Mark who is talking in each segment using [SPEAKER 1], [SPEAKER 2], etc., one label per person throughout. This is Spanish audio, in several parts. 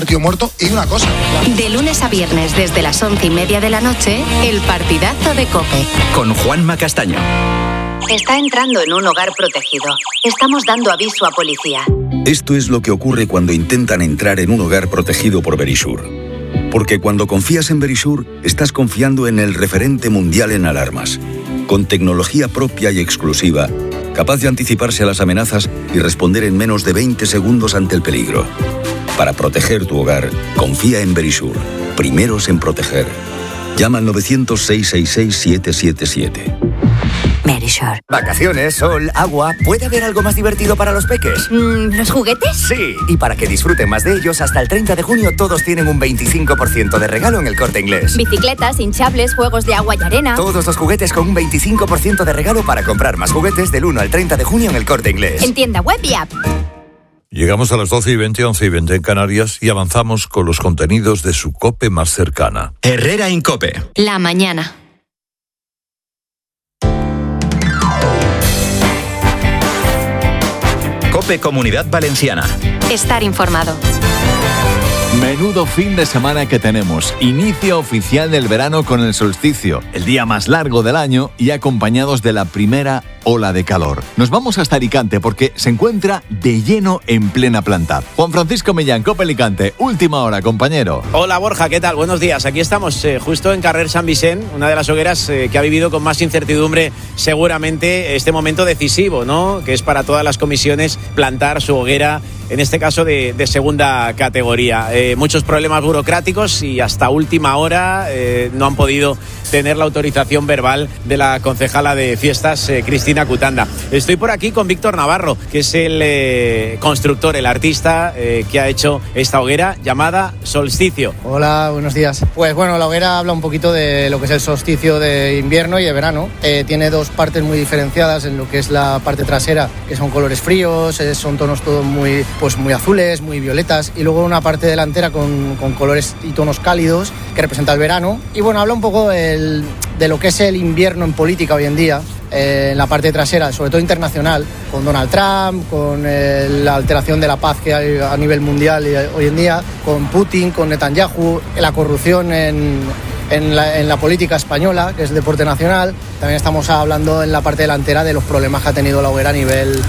[SPEAKER 1] Tío muerto y una cosa.
[SPEAKER 2] De lunes a viernes desde las 11:30 de la noche, el partidazo de COPE.
[SPEAKER 3] Con Juanma Castaño.
[SPEAKER 2] Está entrando en un hogar protegido. Estamos dando aviso a policía.
[SPEAKER 3] Esto es lo que ocurre cuando intentan entrar en un hogar protegido por Verisure. Porque cuando confías en Verisure, estás confiando en el referente mundial en alarmas. Con tecnología propia y exclusiva, capaz de anticiparse a las amenazas y responder en menos de 20 segundos ante el peligro. Para proteger tu hogar, confía en Verisure. Primeros en proteger. Llama al 900-666-777.
[SPEAKER 2] Verisure.
[SPEAKER 4] Vacaciones, sol, agua. ¿Puede haber algo más divertido para los peques?
[SPEAKER 2] ¿Los juguetes?
[SPEAKER 4] Sí. Y para que disfruten más de ellos, hasta el 30 de junio todos tienen un 25% de regalo en El Corte Inglés.
[SPEAKER 5] Bicicletas, hinchables, juegos de agua y arena.
[SPEAKER 4] Todos los juguetes con un 25% de regalo para comprar más juguetes del 1 al 30 de junio en El Corte Inglés.
[SPEAKER 5] En tienda web y app.
[SPEAKER 6] Llegamos a las 12:20, 11:20 en Canarias y avanzamos con los contenidos de su COPE más cercana.
[SPEAKER 3] Herrera en COPE.
[SPEAKER 2] La mañana.
[SPEAKER 3] COPE Comunidad Valenciana.
[SPEAKER 2] Estar informado.
[SPEAKER 7] Menudo fin de semana que tenemos. Inicio oficial del verano con el solsticio, el día más largo del año y acompañados de la primera ola de calor. Nos vamos hasta Alicante porque se encuentra de lleno en plena planta. Juan Francisco Millán, COPE Alicante, última hora, compañero.
[SPEAKER 8] Hola Borja, ¿qué tal? Buenos días. Aquí estamos justo en Carrer Sant Vicent, una de las hogueras que ha vivido con más incertidumbre seguramente este momento decisivo, ¿no? Que es para todas las comisiones plantar su hoguera, en este caso de segunda categoría. Muchos problemas burocráticos y hasta última hora no han podido tener la autorización verbal de la concejala de fiestas, Cristina Cutanda. Estoy por aquí con Víctor Navarro, que es el constructor, el artista que ha hecho esta hoguera llamada Solsticio.
[SPEAKER 9] Hola, buenos días. Pues bueno, la hoguera habla un poquito de lo que es el solsticio de invierno y de verano. Tiene dos partes muy diferenciadas en lo que es la parte trasera, que son colores fríos, son tonos todos muy azules, muy violetas, y luego una parte delantera con colores y tonos cálidos que representa el verano. Y bueno, habla un poco de lo que es el invierno en política hoy en día, en la parte trasera, sobre todo internacional, con Donald Trump, con la alteración de la paz que hay a nivel mundial hoy en día, con Putin, con Netanyahu, la corrupción en la política española, que es el deporte nacional. También estamos hablando en la parte delantera de los problemas que ha tenido la hoguera a nivel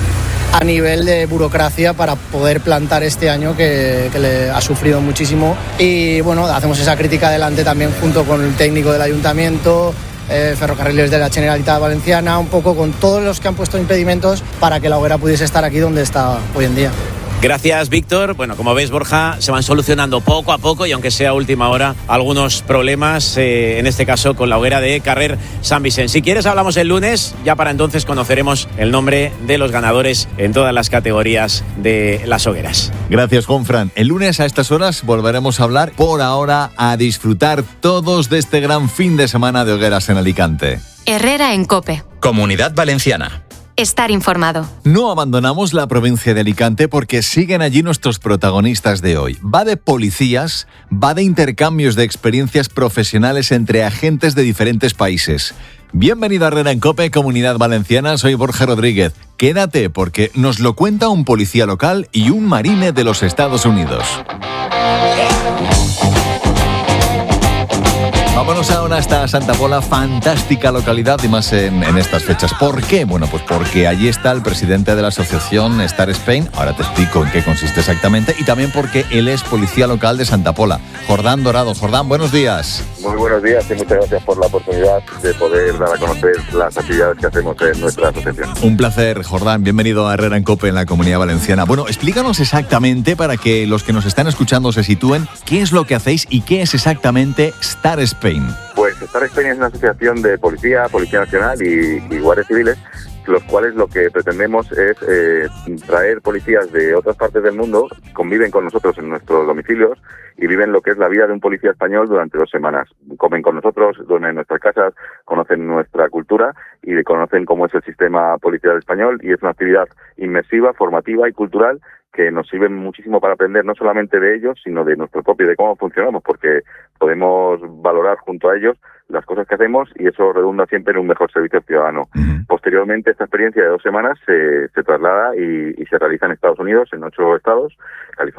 [SPEAKER 9] de burocracia para poder plantar este año, que le ha sufrido muchísimo. Y bueno, hacemos esa crítica adelante también junto con el técnico del ayuntamiento, Ferrocarriles de la Generalitat Valenciana, un poco con todos los que han puesto impedimentos para que la hoguera pudiese estar aquí donde está hoy en día.
[SPEAKER 8] Gracias, Víctor. Bueno, como ves, Borja, se van solucionando poco a poco y aunque sea a última hora, algunos problemas, en este caso con la hoguera de Carrer Sant Vicent. Si quieres, hablamos el lunes, ya para entonces conoceremos el nombre de los ganadores en todas las categorías de las hogueras.
[SPEAKER 7] Gracias, Juanfran. El lunes a estas horas volveremos a hablar. Por ahora, a disfrutar todos de este gran fin de semana de hogueras en Alicante.
[SPEAKER 2] Herrera en COPE.
[SPEAKER 3] Comunidad Valenciana.
[SPEAKER 2] Estar informado.
[SPEAKER 7] No abandonamos la provincia de Alicante porque siguen allí nuestros protagonistas de hoy. Va de policías, va de intercambios de experiencias profesionales entre agentes de diferentes países. Bienvenido a Herrera en COPE, Comunidad Valenciana, soy Borja Rodríguez. Quédate porque nos lo cuenta un policía local y un marine de los Estados Unidos. Vámonos ahora hasta Santa Pola, fantástica localidad y más en estas fechas. ¿Por qué? Bueno, pues porque allí está el presidente de la asociación Star Spain, ahora te explico en qué consiste exactamente, y también porque él es policía local de Santa Pola, Jordán Dorado. Jordán, buenos días.
[SPEAKER 10] Muy buenos días y muchas gracias por la oportunidad de poder dar a conocer las actividades que hacemos en nuestra asociación.
[SPEAKER 7] Un placer, Jordán, bienvenido a Herrera en COPE en la Comunidad Valenciana. Bueno, explícanos exactamente, para que los que nos están escuchando se sitúen, qué es lo que hacéis y qué es exactamente Star Spain.
[SPEAKER 10] Pues Star Spain es una asociación de Policía Nacional y guardias civiles, los cuales lo que pretendemos es traer policías de otras partes del mundo, conviven con nosotros en nuestros domicilios y viven lo que es la vida de un policía español durante 2 semanas. Comen con nosotros, duermen en nuestras casas, conocen nuestra cultura y conocen cómo es el sistema policial español, y es una actividad inmersiva, formativa y cultural que nos sirven muchísimo para aprender no solamente de ellos, sino de nuestro propio, de cómo funcionamos, porque podemos valorar junto a ellos las cosas que hacemos y eso redunda siempre en un mejor servicio ciudadano. Posteriormente, esta experiencia de 2 semanas se traslada y se realiza en Estados Unidos, en 8 estados, California,